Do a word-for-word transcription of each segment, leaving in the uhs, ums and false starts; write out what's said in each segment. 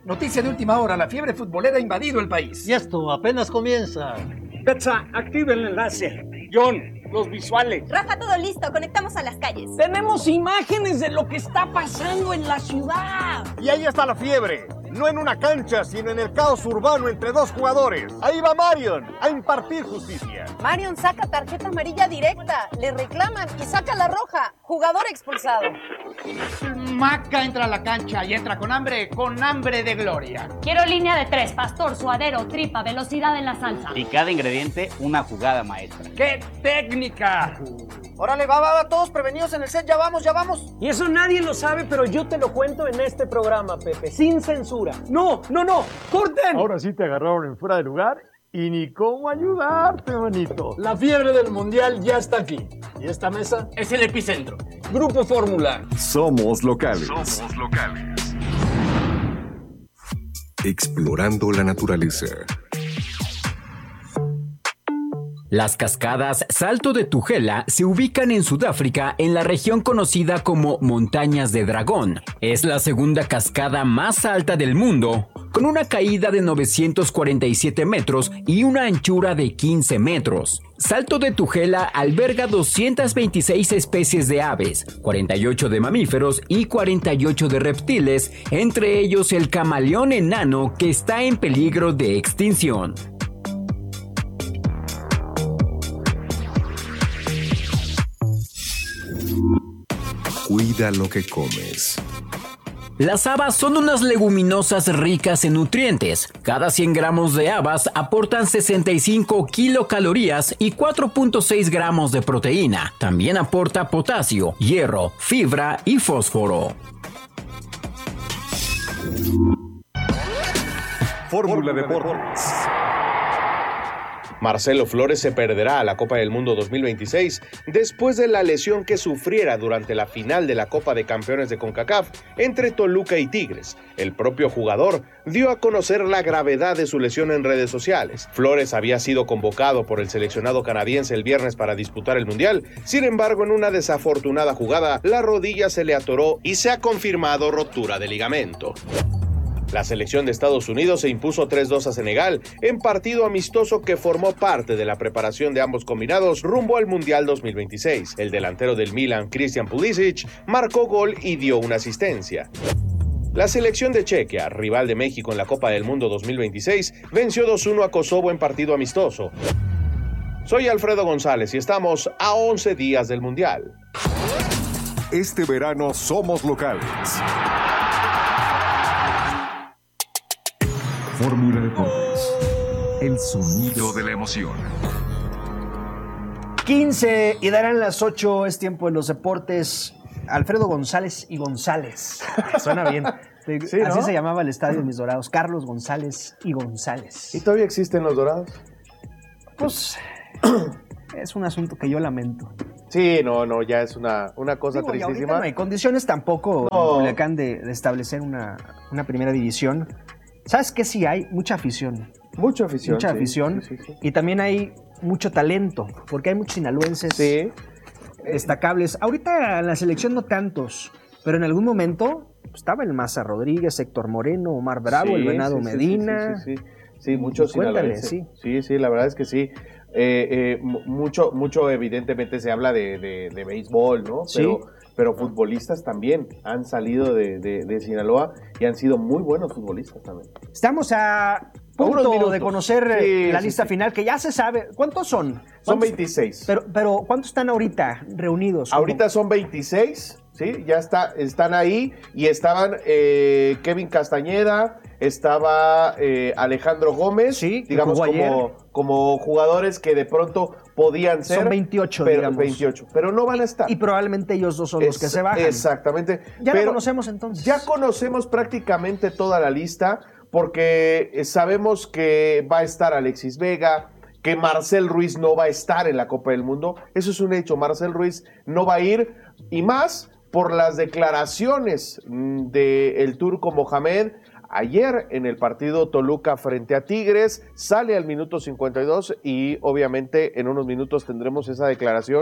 Noticia de última hora, la fiebre futbolera ha invadido el país. Y esto apenas comienza. Betsa, activa el enlace. John, los visuales. Rafa, todo listo, conectamos a las calles. Tenemos imágenes de lo que está pasando en la ciudad. Y ahí está la fiebre. No en una cancha, sino en el caos urbano entre dos jugadores. Ahí va Marion a impartir justicia. Marion saca tarjeta amarilla directa, le reclaman y saca la roja. Jugador expulsado. Maca entra a la cancha y entra con hambre, con hambre de gloria. Quiero línea de tres, pastor, suadero, tripa, velocidad en la salsa. Y cada ingrediente, una jugada maestra. ¡Qué técnica! Órale, va, va, va, todos prevenidos en el set, ya vamos, ya vamos. Y eso nadie lo sabe, pero yo te lo cuento en este programa, Pepe, sin censura. No, no, no, corten. Ahora sí te agarraron en fuera de lugar y ni cómo ayudarte, manito. La fiebre del mundial ya está aquí. ¿Y esta mesa? Es el epicentro. Grupo Fórmula. Somos locales. Somos locales. Explorando la naturaleza. Las cascadas Salto de Tugela se ubican en Sudáfrica en la región conocida como Montañas de Dragón. Es la segunda cascada más alta del mundo, con una caída de novecientos cuarenta y siete metros y una anchura de quince metros. Salto de Tugela alberga doscientas veintiséis especies de aves, cuarenta y ocho de mamíferos y cuarenta y ocho de reptiles, entre ellos el camaleón enano que está en peligro de extinción. Cuida lo que comes. Las habas son unas leguminosas ricas en nutrientes. Cada cien gramos de habas aportan sesenta y cinco kilocalorías y cuatro punto seis gramos de proteína. También aporta potasio, hierro, fibra y fósforo. Fórmula Deportes. Marcelo Flores se perderá a la Copa del Mundo dos mil veintiséis después de la lesión que sufriera durante la final de la Copa de Campeones de CONCACAF entre Toluca y Tigres. El propio jugador dio a conocer la gravedad de su lesión en redes sociales. Flores había sido convocado por el seleccionado canadiense el viernes para disputar el Mundial. Sin embargo, en una desafortunada jugada, la rodilla se le atoró y se ha confirmado rotura de ligamento. La selección de Estados Unidos se impuso tres dos a Senegal en partido amistoso que formó parte de la preparación de ambos combinados rumbo al Mundial dos mil veintiséis. El delantero del Milan, Christian Pulisic, marcó gol y dio una asistencia. La selección de Chequia, rival de México en la Copa del Mundo dos mil veintiséis, venció dos uno a Kosovo en partido amistoso. Soy Alfredo González y estamos a once días del Mundial. Este verano somos locales. Fórmula Deportes. El sonido de la emoción. quince y darán las ocho, es tiempo de los deportes. Alfredo González y González. Suena bien. Sí, así, ¿no? Se llamaba el estadio de Mis Dorados. Carlos González y González. ¿Y todavía existen los Dorados? Pues es un asunto que yo lamento. Sí, no, no, ya es una, una cosa Digo, tristísima. No hay condiciones tampoco no. en Culiacán de, de establecer una, una primera división. ¿Sabes qué? Sí hay mucha afición. Mucha afición. Mucha sí, afición. Sí, sí, sí. Y también hay mucho talento, porque hay muchos sinaloenses sí. destacables. Ahorita en la selección no tantos, pero en algún momento estaba el Maza Rodríguez, Héctor Moreno, Omar Bravo, sí, el Venado sí, Medina. Sí, sí, sí, sí. sí muchos sinaloenses. Sí. sí, sí, la verdad es que sí. Eh, eh, mucho, mucho evidentemente se habla de, de, de béisbol, ¿no? Sí. Pero, pero futbolistas también han salido de, de, de Sinaloa y han sido muy buenos futbolistas también. Estamos a punto de conocer sí, la sí, lista sí. final, que ya se sabe. ¿Cuántos son? ¿Cuántos? Son veintiséis. Pero, pero ¿cuántos están ahorita reunidos? Ahorita ¿Cómo? Son veintiséis, ¿sí? Ya está, están ahí y estaban eh, Kevin Castañeda, estaba eh, Alejandro Gómez, sí, digamos como, como jugadores que de pronto podían ser. Son veintiocho, pero, digamos. veintiocho, pero no van a estar. Y probablemente ellos dos son es, los que se bajan. Exactamente. Ya pero lo conocemos entonces. Ya conocemos prácticamente toda la lista porque sabemos que va a estar Alexis Vega, que Marcel Ruiz no va a estar en la Copa del Mundo. Eso es un hecho. Marcel Ruiz no va a ir y más por las declaraciones del turco Mohamed. Ayer en el partido Toluca frente a Tigres, sale al minuto cincuenta y dos y obviamente en unos minutos tendremos esa declaración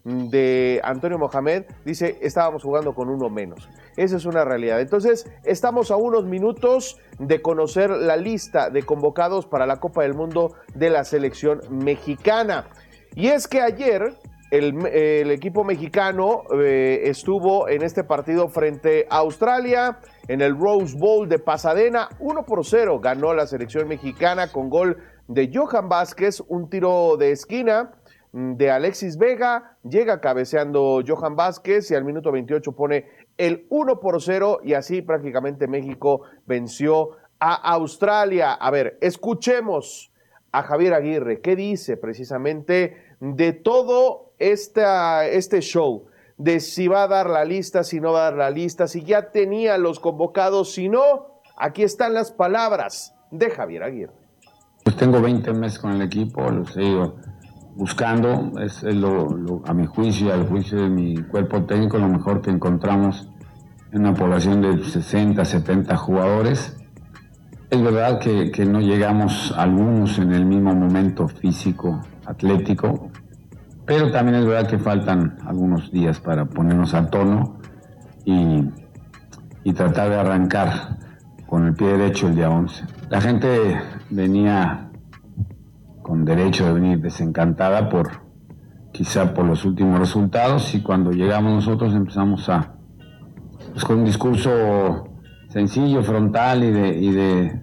de Antonio Mohamed, dice, estábamos jugando con uno menos. Esa es una realidad. Entonces, estamos a unos minutos de conocer la lista de convocados para la Copa del Mundo de la selección mexicana. Y es que ayer el, el equipo mexicano eh, estuvo en este partido frente a Australia, en el Rose Bowl de Pasadena. uno por cero ganó la selección mexicana con gol de Johan Vázquez, un tiro de esquina de Alexis Vega, llega cabeceando Johan Vázquez y al minuto veintiocho pone el uno por cero y así prácticamente México venció a Australia. A ver, escuchemos a Javier Aguirre, ¿qué dice precisamente de todo esta, este show? De si va a dar la lista, si no va a dar la lista, si ya tenía los convocados, si no, aquí están las palabras de Javier Aguirre. Pues tengo veinte meses con el equipo, los he ido buscando, es lo, lo, a mi juicio y al juicio de mi cuerpo técnico, lo mejor que encontramos en una población de sesenta, setenta jugadores. Es verdad que, que no llegamos algunos en el mismo momento físico, atlético, pero también es verdad que faltan algunos días para ponernos a tono y, y tratar de arrancar con el pie derecho el día once. La gente venía con derecho de venir desencantada por quizá por los últimos resultados, y cuando llegamos nosotros empezamos a pues con un discurso sencillo, frontal y de, y de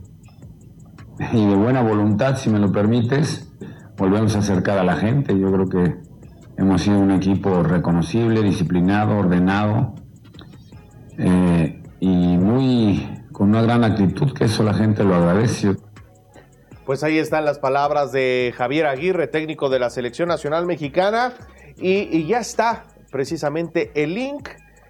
y de buena voluntad, si me lo permites, volvemos a acercar a la gente. Yo creo que hemos sido un equipo reconocible, disciplinado, ordenado eh, y muy con una gran actitud, que eso la gente lo agradece. Pues ahí están las palabras de Javier Aguirre, técnico de la Selección Nacional Mexicana, y, y ya está precisamente el link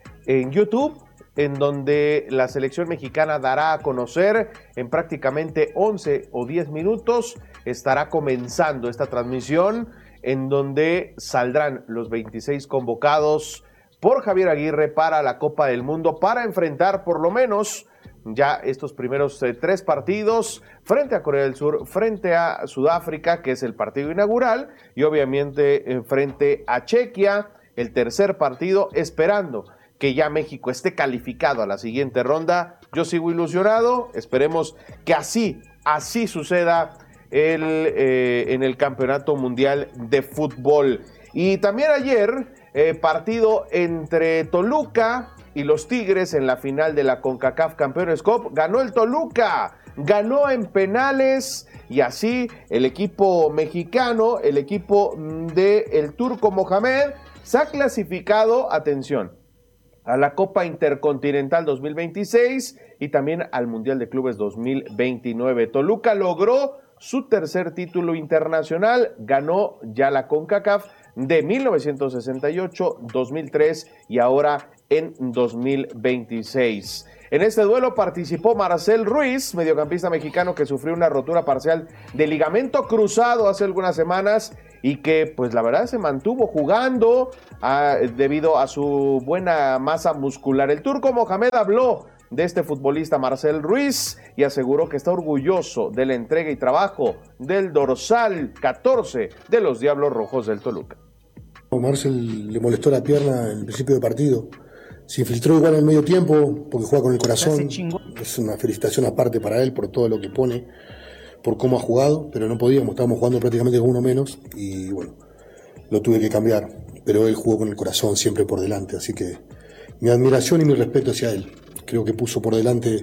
en YouTube, en donde la selección mexicana dará a conocer en prácticamente once o diez minutos, estará comenzando esta transmisión, en donde saldrán los veintiséis convocados por Javier Aguirre para la Copa del Mundo, para enfrentar por lo menos ya estos primeros eh, tres partidos frente a Corea del Sur, frente a Sudáfrica, que es el partido inaugural, y obviamente eh, frente a Chequia, el tercer partido, esperando que ya México esté calificado a la siguiente ronda. Yo sigo ilusionado, esperemos que así, así suceda el, eh, en el Campeonato Mundial de Fútbol. Y también ayer, eh, partido entre Toluca y los Tigres en la final de la CONCACAF Campeones Cup. Ganó el Toluca, ganó en penales, y así el equipo mexicano, el equipo de el Turco Mohamed, se ha clasificado, atención, a la Copa Intercontinental dos mil veintiséis y también al Mundial de Clubes dos mil veintinueve. Toluca logró su tercer título internacional, ganó ya la CONCACAF de mil novecientos sesenta y ocho, dos mil tres y ahora en dos mil veintiséis. En este duelo participó Marcel Ruiz, mediocampista mexicano que sufrió una rotura parcial de ligamento cruzado hace algunas semanas y que pues la verdad se mantuvo jugando a, debido a su buena masa muscular. El Turco Mohamed habló de este futbolista Marcel Ruiz y aseguró que está orgulloso de la entrega y trabajo del dorsal catorce de los Diablos Rojos del Toluca. A Marcel le molestó la pierna en el principio del partido. Se infiltró igual en el medio tiempo porque juega con el corazón. Es una felicitación aparte para él por todo lo que pone, por cómo ha jugado, pero no podíamos, estábamos jugando prácticamente con uno menos y bueno, lo tuve que cambiar. Pero él jugó con el corazón siempre por delante, así que mi admiración y mi respeto hacia él. Creo que puso por delante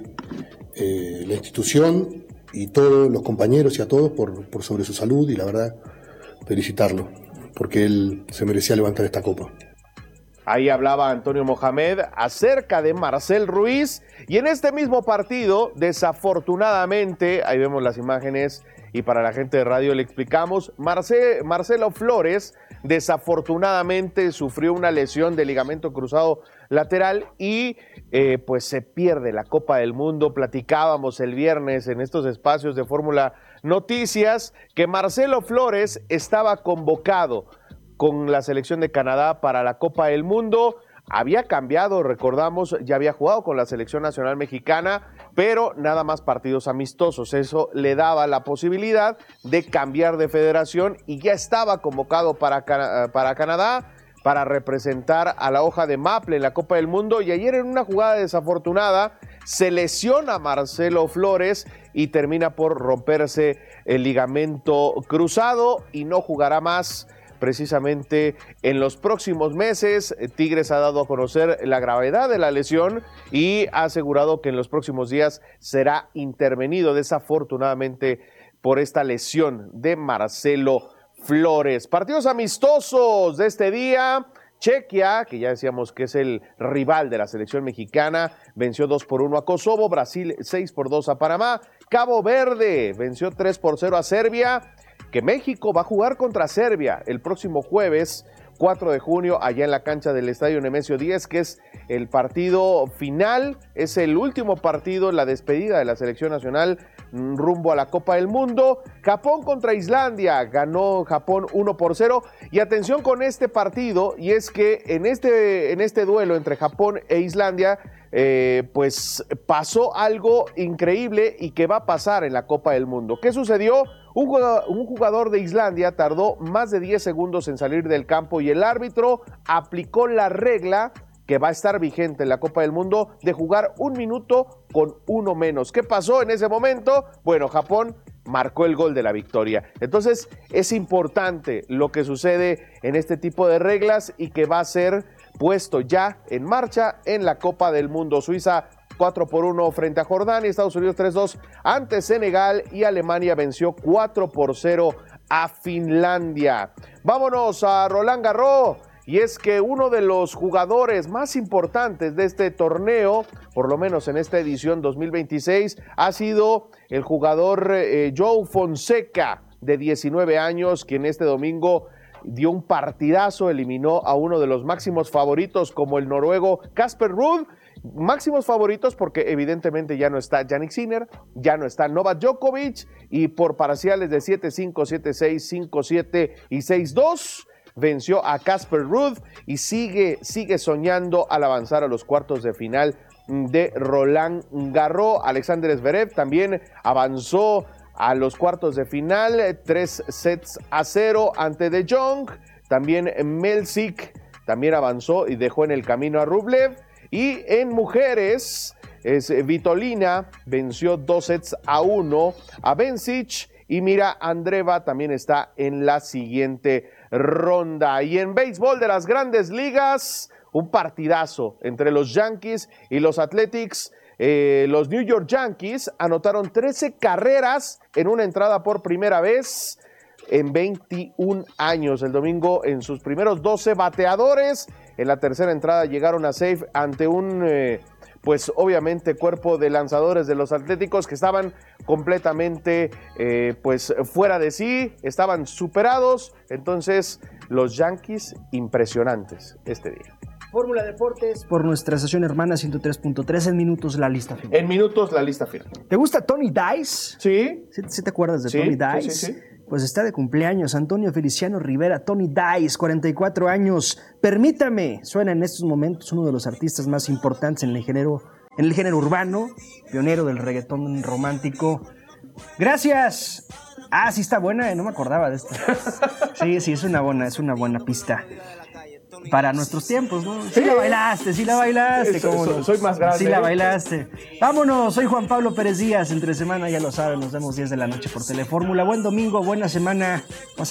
eh, la institución y todos los compañeros y a todos por, por sobre su salud, y la verdad, felicitarlo, porque él se merecía levantar esta copa. Ahí hablaba Antonio Mohamed acerca de Marcel Ruiz, y en este mismo partido, desafortunadamente, ahí vemos las imágenes y para la gente de radio le explicamos, Marce, Marcelo Flores desafortunadamente sufrió una lesión de ligamento cruzado lateral y eh, pues se pierde la Copa del Mundo. Platicábamos el viernes en estos espacios de Fórmula Noticias que Marcelo Flores estaba convocado con la selección de Canadá para la Copa del Mundo. Había cambiado, recordamos, ya había jugado con la selección nacional mexicana, pero nada más partidos amistosos. Eso le daba la posibilidad de cambiar de federación y ya estaba convocado para, para Canadá, para representar a la hoja de Maple en la Copa del Mundo, y ayer en una jugada desafortunada se lesiona Marcelo Flores y termina por romperse el ligamento cruzado y no jugará más precisamente en los próximos meses. Tigres ha dado a conocer la gravedad de la lesión y ha asegurado que en los próximos días será intervenido desafortunadamente por esta lesión de Marcelo Flores. Partidos amistosos de este día. Chequia, que ya decíamos que es el rival de la selección mexicana, venció dos por uno a Kosovo. Brasil seis por dos a Panamá. Cabo Verde venció tres por cero a Serbia. Que México va a jugar contra Serbia el próximo jueves cuatro de junio allá en la cancha del Estadio Nemesio diez, que es el partido final, es el último partido, la despedida de la selección nacional rumbo a la Copa del Mundo. Japón contra Islandia, ganó Japón uno por cero, y atención con este partido, y es que en este, en este duelo entre Japón e Islandia, eh, pues pasó algo increíble y que va a pasar en la Copa del Mundo. ¿Qué sucedió? Un jugador, un jugador de Islandia tardó más de diez segundos en salir del campo y el árbitro aplicó la regla que va a estar vigente en la Copa del Mundo de jugar un minuto con uno menos. ¿Qué pasó en ese momento? Bueno, Japón marcó el gol de la victoria. Entonces es importante lo que sucede en este tipo de reglas y que va a ser puesto ya en marcha en la Copa del Mundo. Suiza cuatro por uno frente a Jordania, Estados Unidos tres dos ante Senegal y Alemania venció cuatro por cero a Finlandia. Vámonos a Roland Garros, y es que uno de los jugadores más importantes de este torneo, por lo menos en esta edición dos mil veintiséis, ha sido el jugador eh, Joao Fonseca, de diecinueve años, quien este domingo dio un partidazo, eliminó a uno de los máximos favoritos como el noruego Casper Ruud. Máximos favoritos porque evidentemente ya no está Jannik Sinner, ya no está Novak Djokovic, y por parciales de siete cinco, siete seis, cinco siete y seis dos venció a Casper Ruud y sigue, sigue soñando al avanzar a los cuartos de final de Roland Garros. Alexander Zverev también avanzó a los cuartos de final, tres sets a cero ante De Jong. También Melsik también avanzó y dejó en el camino a Rublev. Y en mujeres, es Vitolina venció dos sets a uno a Bencic, y Mira Andreeva también está en la siguiente ronda. Y en béisbol de las grandes ligas, un partidazo entre los Yankees y los Athletics. Eh, los New York Yankees anotaron trece carreras en una entrada por primera vez en veintiún años. El domingo, en sus primeros doce bateadores, en la tercera entrada llegaron a safe ante un, eh, pues obviamente, cuerpo de lanzadores de los Atléticos que estaban completamente, eh, pues fuera de sí, estaban superados. Entonces, los Yankees impresionantes este día. Fórmula Deportes por nuestra estación hermana ciento tres punto tres, en minutos la lista final. En minutos la lista final. ¿Te gusta Tony Dice? Sí. ¿Sí, sí te acuerdas de sí, Tony Dice? Sí, sí, sí. Pues está de cumpleaños Antonio Feliciano Rivera, Tony Dice, cuarenta y cuatro años. Permítame, suena en estos momentos uno de los artistas más importantes en el género, en el género urbano, pionero del reggaetón romántico. Gracias. Ah, sí está buena, no me acordaba de esto. Sí, sí, es una buena, es una buena pista. Para nuestros tiempos, ¿no? Sí, sí la bailaste, sí la bailaste. Soy, ¿cómo soy, no? soy más grande. Sí la bailaste. Vámonos, soy Juan Pablo Pérez Díaz. Entre semana, ya lo saben, nos vemos diez de la noche por Telefórmula. Buen domingo, buena semana.